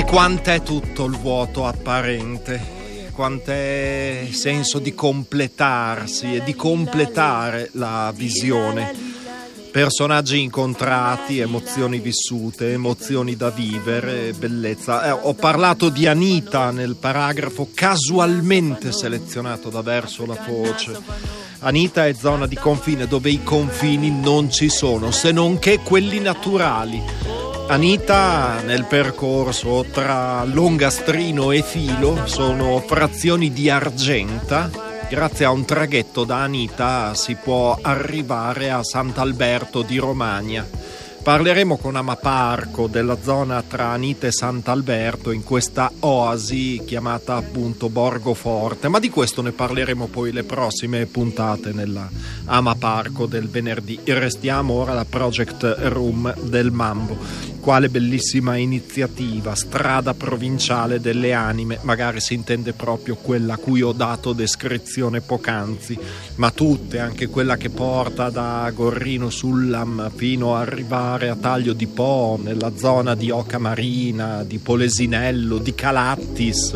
Quant'è tutto il vuoto apparente, quant'è senso di completarsi e di completare la visione. Personaggi incontrati, emozioni vissute, emozioni da vivere, bellezza. Ho parlato di Anita nel paragrafo casualmente selezionato da Verso la Foce. Anita è zona di confine dove i confini non ci sono, se non che quelli naturali. Anita nel percorso tra Longastrino e Filo sono frazioni di Argenta. Grazie a un traghetto da Anita si può arrivare a Sant'Alberto di Romagna. Parleremo con Amaparco della zona tra Anita e Sant'Alberto in questa oasi chiamata appunto Borgoforte, ma di questo ne parleremo poi le prossime puntate nella Amaparco del venerdì. Restiamo ora alla Project Room del Mambo. Quale bellissima iniziativa, strada provinciale delle anime, magari si intende proprio quella a cui ho dato descrizione poc'anzi, ma tutte, anche quella che porta da Gorrino Sullam fino a arrivare a Taglio di Po, nella zona di Oca Marina, di Polesinello, di Calattis.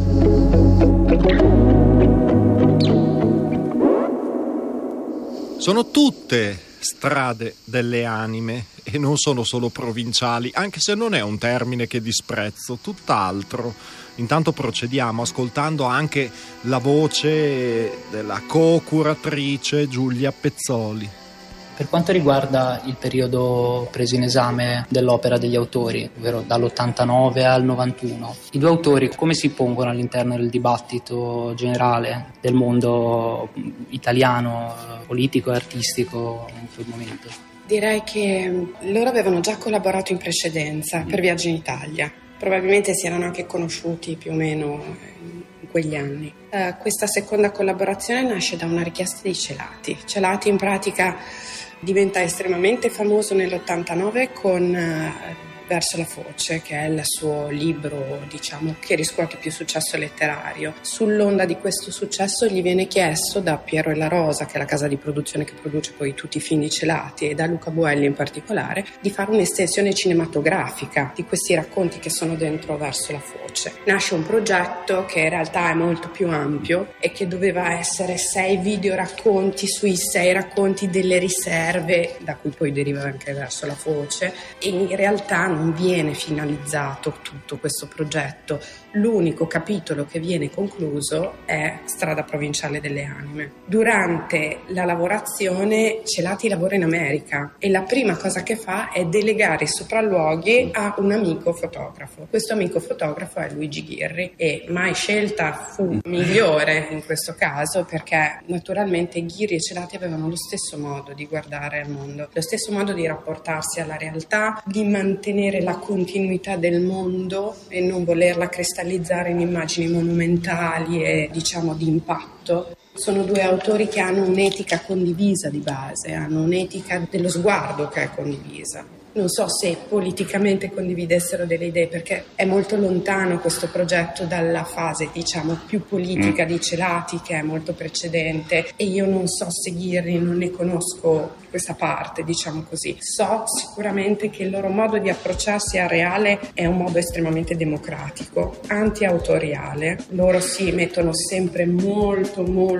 Sono tutte strade delle anime e non sono solo provinciali, anche se non è un termine che disprezzo, tutt'altro. Intanto procediamo ascoltando anche la voce della co-curatrice Giulia Pezzoli. Per quanto riguarda il periodo preso in esame dell'opera degli autori, ovvero dall'89 al 91, i due autori come si pongono all'interno del dibattito generale del mondo italiano, politico e artistico in quel momento? Direi che loro avevano già collaborato in precedenza per Viaggi in Italia. Probabilmente si erano anche conosciuti più o meno in quegli anni. Questa seconda collaborazione nasce da una richiesta di Celati. Celati in pratica diventa estremamente famoso nell'89 con Verso la Foce, che è il suo libro, diciamo, che riscuote più successo letterario. Sull'onda di questo successo gli viene chiesto da Piero e la Rosa, che è la casa di produzione che produce poi tutti i film di Celati, e da Luca Boelli in particolare, di fare un'estensione cinematografica di questi racconti che sono dentro Verso la Foce. Nasce un progetto che in realtà è molto più ampio e che doveva essere 6 videoracconti sui 6 racconti delle riserve, da cui poi deriva anche Verso la Foce, e in realtà non viene finalizzato tutto questo progetto. L'unico capitolo che viene concluso è Strada provinciale delle anime. Durante la lavorazione Celati lavora in America e la prima cosa che fa è delegare i sopralluoghi a un amico fotografo. Questo amico fotografo è Luigi Ghirri e mai scelta fu migliore in questo caso, perché naturalmente Ghirri e Celati avevano lo stesso modo di guardare al mondo, lo stesso modo di rapportarsi alla realtà, di mantenere la continuità del mondo e non volerla cristallizzare in immagini monumentali e, diciamo, di impatto. Sono due autori che hanno un'etica condivisa di base, hanno un'etica dello sguardo che è condivisa. Non so se politicamente condividessero delle idee, perché è molto lontano questo progetto dalla fase, diciamo, più politica di Celati, che è molto precedente, e io non so seguirli, non ne conosco questa parte, diciamo così. So sicuramente che il loro modo di approcciarsi al reale è un modo estremamente democratico, anti-autoriale. Loro si mettono sempre molto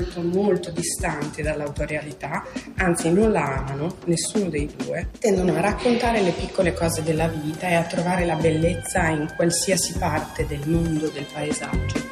distanti dall'autorialità, anzi non la amano, nessuno dei due. Tendono a raccontare le piccole cose della vita e a trovare la bellezza in qualsiasi parte del mondo, del paesaggio.